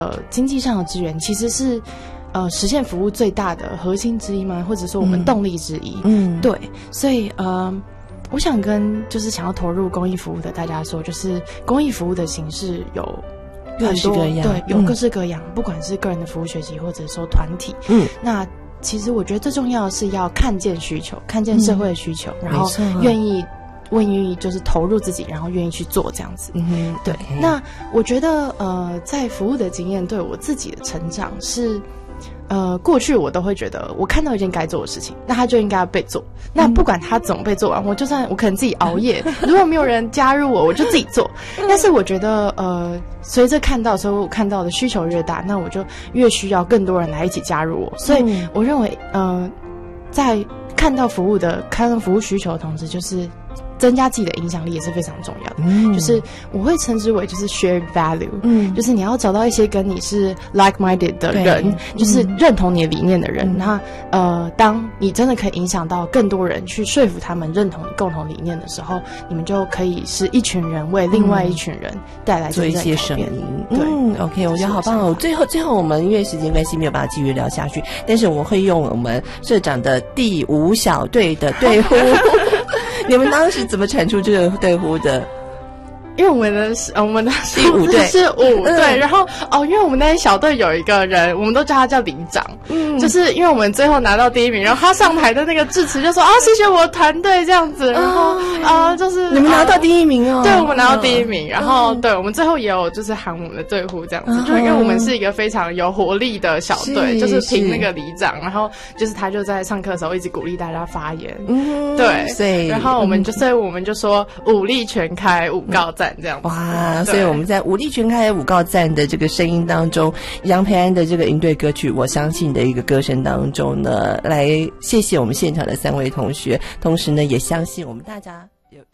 经济上的资源其实是实现服务最大的核心之一吗？或者说我们动力之一？对，所以我想跟就是想要投入公益服务的大家说，就是公益服务的形式有各式各样， 对，有各式各样，不管是个人的服务学习，或者说团体。那其实我觉得最重要的是要看见需求，看见社会的需求，然后愿意就是投入自己，然后愿意去做这样子。对。那我觉得在服务的经验对我自己的成长是。过去我都会觉得，我看到一件该做的事情，那它就应该要被做。那不管它怎么被做完，我就算我可能自己熬夜，如果没有人加入我就自己做。但是我觉得，随着看到的需求越大，那我就越需要更多人来一起加入我。所以我认为，在看到服务需求的同时，就是增加自己的影响力也是非常重要的。就是我会称之为就是 shared value，就是你要找到一些跟你是 like-minded 的人，就是认同你的理念的人。那当你真的可以影响到更多人，去说服他们认同你共同理念的时候，你们就可以是一群人为另外一群人带来做一些声音。对，OK， 我觉得好棒哦。最后我们因为时间关系没有办法继续聊下去，但是我们会用我们社长的第5小队的队呼。你们当时怎么产出这个队呼的？ 因为我们的第5队是5队，然后因为我们那小队有一个人，我们都叫他叫里长，就是因为我们最后拿到第1名，然后他上台的那个致辞就说谢谢我的团队这样子，然后就是你们拿到第1名哦， 对，我们拿到第1名，然后对我们最后也有就是喊我们的队呼这样子，就因为我们是一个非常有活力的小队，就是凭那个里长，然后就是他就在上课的时候一直鼓励大家发言，对，然后所以我们就说武力全开5告赞这样子。 哇！所以我们在武力全开5告赞的这个声音当中，杨培安的这个营队歌曲《我相信》的一个歌声当中呢，来谢谢我们现场的3位同学，同时呢也相信我们大家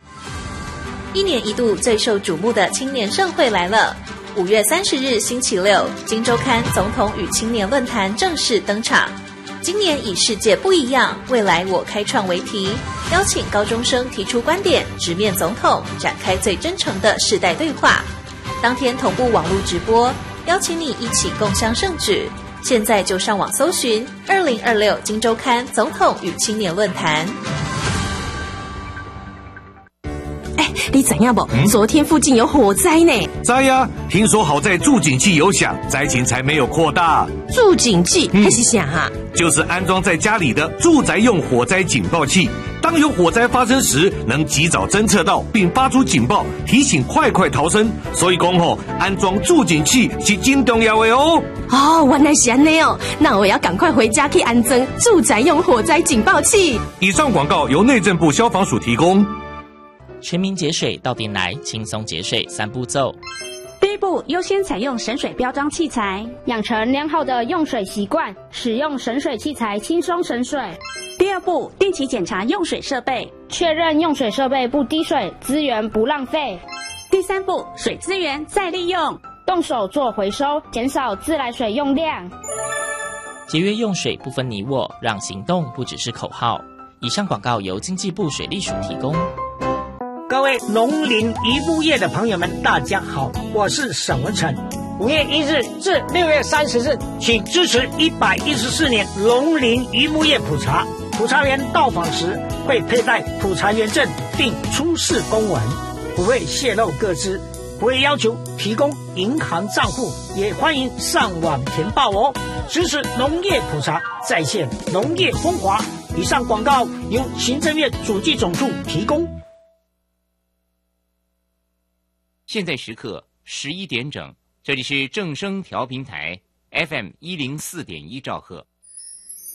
1年1度最受瞩目的青年盛会来了。5月30日星期六，今周刊总统与青年论坛正式登场。今年以世界不一样，未来我开创为题，邀请高中生提出观点，直面总统，展开最真诚的世代对话。当天同步网络直播，邀请你一起共襄盛举。现在就上网搜寻2026今周刊总统与青年论坛。 你知影不？昨天附近有火灾呢。 知呀，听说好在助警器有响，灾情才没有扩大。 助警器还是啥啊？ 就是安装在家里的住宅用火灾警报器，当有火灾发生时，能及早侦测到并发出警报，提醒快逃生。所以讲安装助警器是真重要的哦。 原来是这样哦，那我要赶快回家去安装住宅用火灾警报器。 以上广告由内政部消防署提供。 全民节水到店来，轻松节水3步骤。 第1步，优先采用省水标章器材，养成良好的用水习惯，使用省水器材轻松省水。 第2步，定期检查用水设备， 确认用水设备不滴水，资源不浪费。 第3步，水资源再利用， 动手做回收，减少自来水用量。 节约用水不分你我，让行动不只是口号。以上广告由经济部水利署提供。 各位农林渔牧业的朋友们，大家好，我是沈文成。5月1日至6月30日，请支持114年农林渔牧业普查。普查员到访时会佩戴普查员证，并出示公文，不会泄露个资，不会要求提供银行账户，也欢迎上网填报哦。支持农业普查，再现农业风华。以上广告由行政院主计总处提供。 现在时刻11点整，这里是正声调频台 FM104.1兆赫。